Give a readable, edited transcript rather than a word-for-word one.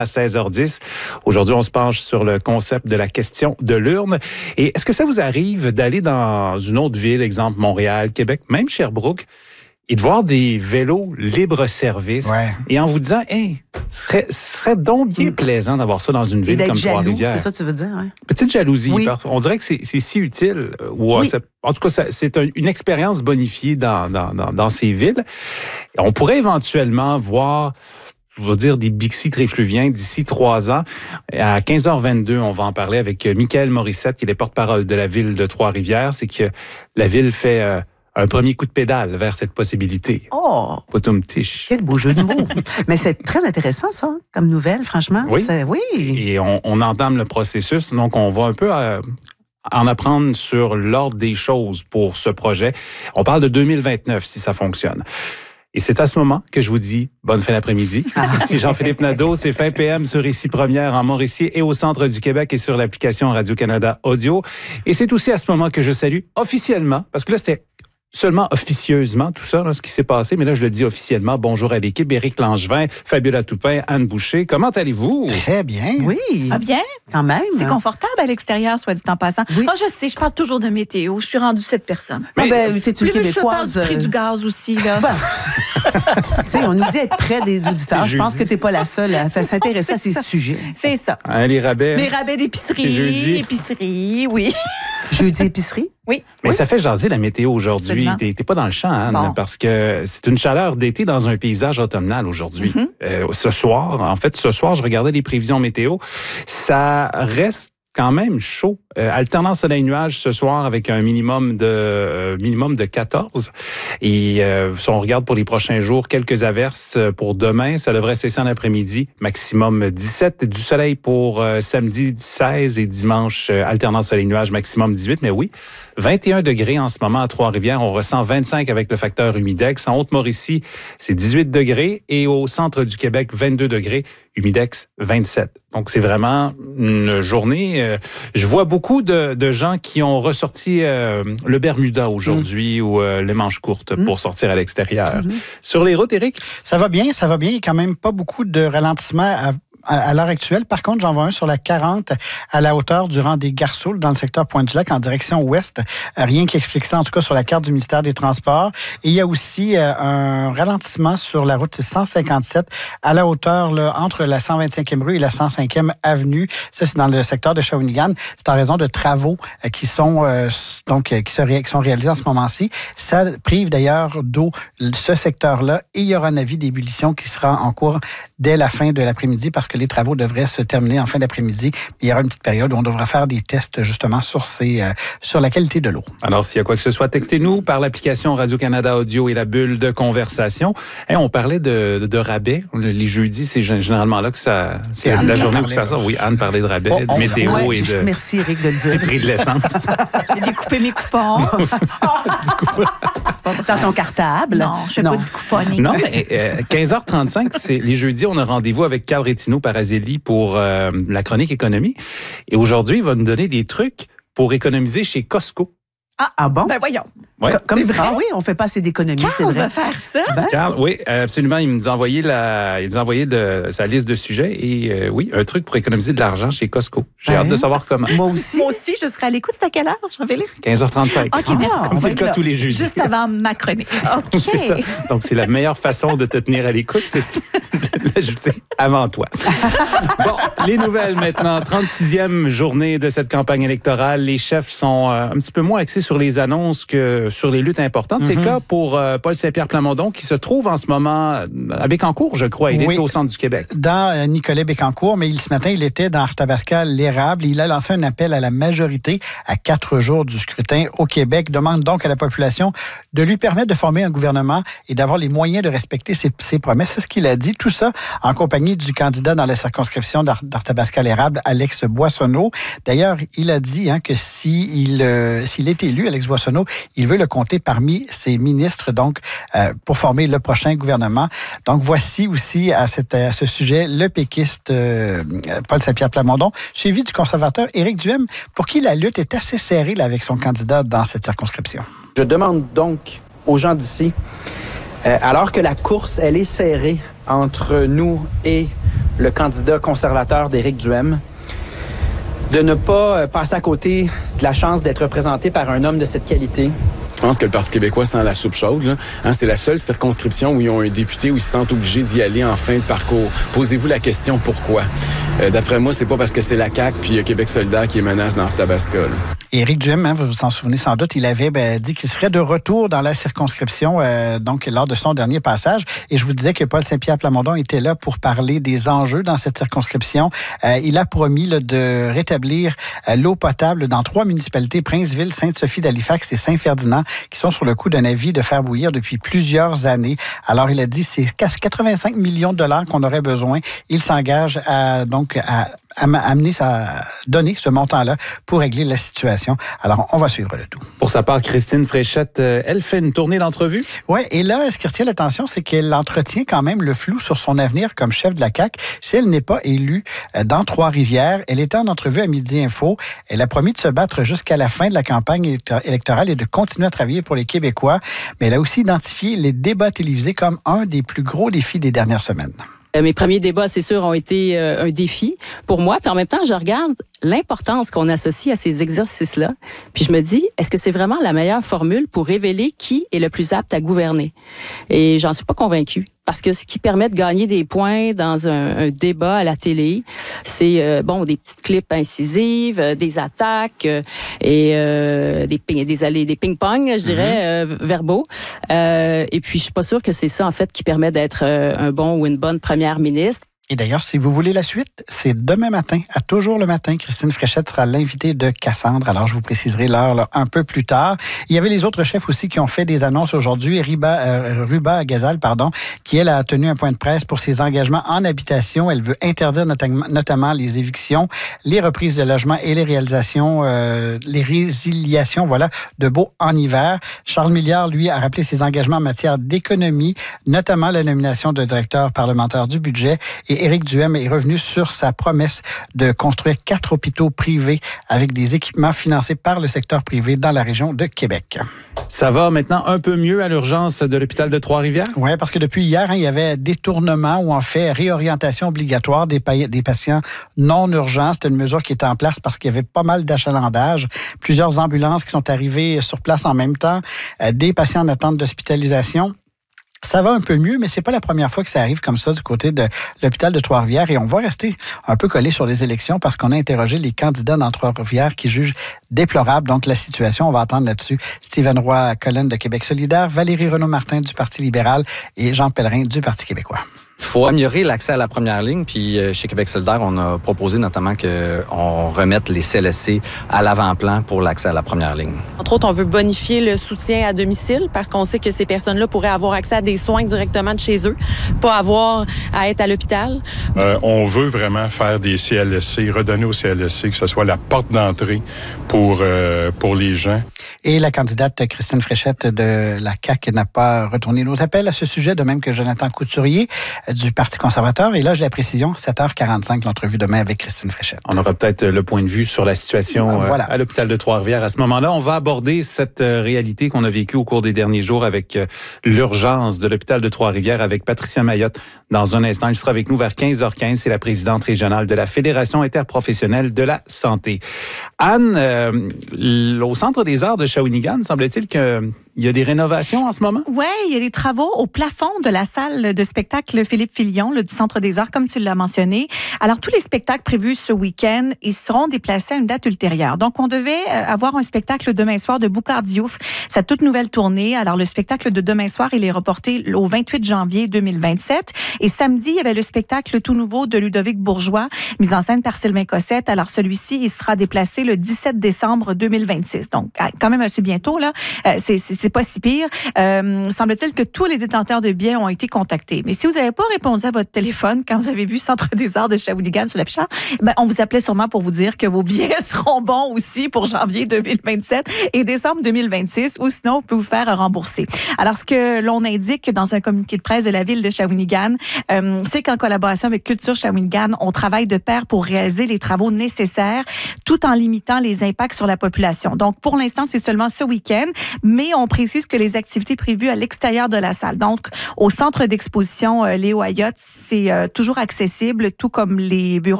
à 16h10. Aujourd'hui, on se penche sur le concept de la question de l'urne. Et est-ce que ça vous arrive d'aller dans une autre ville, exemple Montréal, Québec, même Sherbrooke, et de voir des vélos libre-service et en vous disant, hey, ce serait donc bien plaisant d'avoir ça dans une ville comme Trois-Rivières. C'est ça que tu veux dire, hein? Petite jalousie. Oui. On dirait que c'est si utile. En tout cas, c'est une expérience bonifiée dans ces villes. On pourrait éventuellement voir, je veux dire, des Bixi Tréfluviens d'ici 3 ans. À 15h22, on va en parler avec Michael Morissette, qui est le porte-parole de la ville de Trois-Rivières. C'est que la ville fait un premier coup de pédale vers cette possibilité. Oh! Potum-tiche. Quel beau jeu de mots. Mais c'est très intéressant, ça, comme nouvelle, franchement. Oui. Oui. Et on entame le processus. Donc, on va un peu en apprendre sur l'ordre des choses pour ce projet. On parle de 2029, si ça fonctionne. Et c'est à ce moment que je vous dis bonne fin d'après-midi. Ici Jean-Philippe Nadeau, c'est fin PM sur Ici Première en Mauricie et au centre du Québec et sur l'application Radio-Canada Audio. Et c'est aussi à ce moment que je salue officiellement, parce que là, c'était seulement officieusement tout ça, là, ce qui s'est passé, mais là, je le dis officiellement. Bonjour à l'équipe. Éric Langevin, Fabiola Toupin, Anne Boucher. Comment allez-vous? Très bien. Oui. Ah bien? Quand même. C'est confortable à l'extérieur, soit dit en passant. Oui. Ah, je sais, je parle toujours de météo. Je suis rendue cette personne. Mais t'es une Québécoise. Je parle du prix du gaz aussi, là. On nous dit être près des auditeurs. Je pense que t'es pas la seule à s'intéresser à ces sujets. C'est ça. Hein, les rabais. Les rabais d'épicerie. Épicerie, oui. Jeudi épicerie? Oui. Mais ça fait jaser la météo aujourd'hui. T'es pas dans le champ, Anne, parce que c'est une chaleur d'été dans un paysage automnal aujourd'hui. Ce soir, je regardais les prévisions météo. Ça reste quand même chaud. Alternance soleil-nuage ce soir avec un minimum de 14. Et si on regarde pour les prochains jours, quelques averses pour demain. Ça devrait cesser en après-midi. Maximum 17. Du soleil pour samedi 16 et dimanche, alternance soleil-nuage, maximum 18. Mais oui, 21 degrés en ce moment à Trois-Rivières. On ressent 25 avec le facteur humidex. En Haute-Mauricie, c'est 18 degrés. Et au centre du Québec, 22 degrés. Humidex, 27. Donc, c'est vraiment une journée. Je vois beaucoup de gens qui ont ressorti le Bermuda aujourd'hui ou les manches courtes pour sortir à l'extérieur. Sur les routes, Éric? Ça va bien. Il n'y a quand même pas beaucoup de ralentissement à l'heure actuelle. Par contre, j'en vois un sur la 40 à la hauteur du rang des Garceaux dans le secteur Pointe-du-Lac en direction ouest. Rien qui explique ça, en tout cas sur la carte du ministère des Transports. Et il y a aussi un ralentissement sur la route 157 à la hauteur là, entre la 125e rue et la 105e avenue. Ça, c'est dans le secteur de Shawinigan. C'est en raison de travaux qui sont réalisés en ce moment-ci. Ça prive d'ailleurs d'eau ce secteur-là et il y aura un avis d'ébullition qui sera en cours dès la fin de l'après-midi parce que les travaux devraient se terminer en fin d'après-midi. Il y aura une petite période où on devra faire des tests justement sur la qualité de l'eau. Alors, s'il y a quoi que ce soit, textez-nous par l'application Radio-Canada Audio et la bulle de conversation. On parlait de rabais. Les jeudis, c'est généralement là que ça... C'est la journée où ça sort. Oui, Anne parlait de rabais, de météo et de... Merci, Éric, de le dire. Des prix de l'essence. J'ai découpé mes coupons. Dans ton cartable? Non, je fais pas du couponing. Non, mais 15h35, c'est les jeudis, on a rendez-vous avec Carl Rétino-Parazelli pour la chronique économie. Et aujourd'hui, il va nous donner des trucs pour économiser chez Costco. Ah bon? Ben voyons. Ouais. Comme ça, oui, on fait pas assez d'économies, c'est vrai. Carl va faire ça? Carl, oui, absolument. Il nous a envoyé sa liste de sujets et oui, un truc pour économiser de l'argent chez Costco. J'ai hâte de savoir comment. Moi aussi. Moi aussi, je serai à l'écoute. C'est à quelle heure, Jean-Philippe? 15h35. OK, merci. Comme c'est le cas tous les jeudis. Juste avant ma chronique. OK. C'est ça. Donc, c'est la meilleure façon de te tenir à l'écoute, c'est de l'ajouter avant toi. Bon, les nouvelles maintenant. 36e journée de cette campagne électorale. Les chefs sont un petit peu moins axés sur les annonces que sur les luttes importantes. C'est le cas pour Paul Saint-Pierre Plamondon qui se trouve en ce moment à Bécancour, je crois. Il est au centre du Québec. Dans Nicolet Bécancour, mais ce matin, il était dans Arthabasca-l'Érable. Il a lancé un appel à la majorité à 4 jours du scrutin au Québec. Demande donc à la population de lui permettre de former un gouvernement et d'avoir les moyens de respecter ses promesses. C'est ce qu'il a dit. Tout ça en compagnie du candidat dans la circonscription d'Arthabasca-l'Érable, Alex Boissonneau. D'ailleurs, il a dit que s'il est élu, Alex Boissonneau, il veut le compter parmi ses ministres donc pour former le prochain gouvernement. Donc voici aussi à ce sujet le péquiste Paul Saint-Pierre Plamondon, suivi du conservateur Éric Duhem, pour qui la lutte est assez serrée là, avec son candidat dans cette circonscription. Je demande donc aux gens d'ici, alors que la course elle est serrée entre nous et le candidat conservateur d'Éric Duhem, de ne pas passer à côté de la chance d'être représenté par un homme de cette qualité. Je pense que le Parti québécois sent la soupe chaude. Là. C'est la seule circonscription où ils ont un député où ils se sentent obligés d'y aller en fin de parcours. Posez-vous la question pourquoi. D'après moi, c'est pas parce que c'est la CAQ puis Québec solidaire qui est menace dans Arthabasca. Éric Duhem, vous vous en souvenez sans doute, il avait dit qu'il serait de retour dans la circonscription donc lors de son dernier passage. Et je vous disais que Paul Saint-Pierre Plamondon était là pour parler des enjeux dans cette circonscription. Il a promis de rétablir l'eau potable dans 3 municipalités, Princeville, Sainte-Sophie d'Halifax et Saint-Ferdinand, qui sont sur le coup d'un avis de faire bouillir depuis plusieurs années. Alors, il a dit c'est 85 millions de dollars qu'on aurait besoin. Il s'engage à donner ce montant-là pour régler la situation. Alors, on va suivre le tout. Pour sa part, Christine Fréchette, elle fait une tournée d'entrevue? Oui, et là, ce qui retient l'attention, c'est qu'elle entretient quand même le flou sur son avenir comme chef de la CAQ. Si elle n'est pas élue dans Trois-Rivières, elle était en entrevue à Midi Info. Elle a promis de se battre jusqu'à la fin de la campagne électorale et de continuer à travailler pour les Québécois. Mais elle a aussi identifié les débats télévisés comme un des plus gros défis des dernières semaines. Mes premiers débats, c'est sûr, ont été un défi pour moi. Puis en même temps, je regarde l'importance qu'on associe à ces exercices-là. Puis je me dis, est-ce que c'est vraiment la meilleure formule pour révéler qui est le plus apte à gouverner? Et j'en suis pas convaincue. Parce que ce qui permet de gagner des points dans un débat à la télé, c'est des petites clips incisives, des attaques et des ping-pong, je dirais, verbaux. Et puis, je suis pas sûre que c'est ça, en fait, qui permet d'être un bon ou une bonne première ministre. Et d'ailleurs, si vous voulez la suite, c'est demain matin, à toujours le matin. Christine Fréchette sera l'invitée de Cassandre. Alors, je vous préciserai l'heure un peu plus tard. Il y avait les autres chefs aussi qui ont fait des annonces aujourd'hui. Ruba Ghazal, qui, elle, a tenu un point de presse pour ses engagements en habitation. Elle veut interdire notamment les évictions, les reprises de logements et les résiliations de baux en hiver. Charles Milliard, lui, a rappelé ses engagements en matière d'économie, notamment la nomination de directeur parlementaire du budget. Et Éric Duhem est revenu sur sa promesse de construire 4 hôpitaux privés avec des équipements financés par le secteur privé dans la région de Québec. Ça va maintenant un peu mieux à l'urgence de l'hôpital de Trois-Rivières? Oui, parce que depuis hier, il y avait détournement ou en fait réorientation obligatoire des patients non urgents. C'était une mesure qui était en place parce qu'il y avait pas mal d'achalandage. Plusieurs ambulances qui sont arrivées sur place en même temps. Des patients en attente d'hospitalisation. Ça va un peu mieux, mais c'est pas la première fois que ça arrive comme ça du côté de l'hôpital de Trois-Rivières. Et on va rester un peu collé sur les élections parce qu'on a interrogé les candidats dans Trois-Rivières qui jugent déplorable donc la situation. On va entendre là-dessus Stephen Roy-Cullen de Québec solidaire, Valérie Renaud-Martin du Parti libéral et Jean Pellerin du Parti québécois. Il faut améliorer l'accès à la première ligne. Puis chez Québec solidaire, on a proposé notamment qu'on remette les CLSC à l'avant-plan pour l'accès à la première ligne. Entre autres, on veut bonifier le soutien à domicile parce qu'on sait que ces personnes-là pourraient avoir accès à des soins directement de chez eux, pas avoir à être à l'hôpital. On veut vraiment faire des CLSC, redonner aux CLSC que ce soit la porte d'entrée pour les gens. Et la candidate Christine Fréchette de la CAQ n'a pas retourné nos appels à ce sujet, de même que Jonathan Couturier du Parti conservateur. Et là, j'ai la précision, 7h45, l'entrevue demain avec Christine Fréchette. On aura peut-être le point de vue sur la situation à l'hôpital de Trois-Rivières. À ce moment-là, on va aborder cette réalité qu'on a vécue au cours des derniers jours avec l'urgence de l'hôpital de Trois-Rivières avec Patricia Mayotte. Dans un instant, elle sera avec nous vers 15h15. C'est la présidente régionale de la Fédération interprofessionnelle de la santé. Anne, au Centre des arts de Shawinigan, semble-t-il qu'il y a des rénovations en ce moment? Oui, il y a des travaux au plafond de la salle de spectacle Philippe Filion, du Centre des arts, comme tu l'as mentionné. Alors, tous les spectacles prévus ce week-end, ils seront déplacés à une date ultérieure. Donc, on devait avoir un spectacle demain soir de Boucard Diouf, sa toute nouvelle tournée. Alors, le spectacle de demain soir, il est reporté au 28 janvier 2027. Et samedi, il y avait le spectacle tout nouveau de Ludovic Bourgeois, mis en scène par Sylvain Cossette. Alors, celui-ci, il sera déplacé le 17 décembre 2026. Donc, quand même assez bientôt, là. C'est pas si pire. Semble-t-il que tous les détenteurs de billets ont été contactés. Mais si vous n'avez pas répondu à votre téléphone quand vous avez vu Centre des arts de Shawinigan sur l'affichage, on vous appelait sûrement pour vous dire que vos billets seront bons aussi pour janvier 2027 et décembre 2026, ou sinon, on peut vous faire rembourser. Alors, ce que l'on indique dans un communiqué de presse de la ville de Shawinigan, c'est qu'en collaboration avec Culture Shawinigan, on travaille de pair pour réaliser les travaux nécessaires tout en limitant les impacts sur la population. Donc, pour l'instant, c'est seulement ce week-end, mais on précise que les activités prévues à l'extérieur de la salle, donc au centre d'exposition Léo Ayotte, c'est toujours accessible, tout comme les bureaux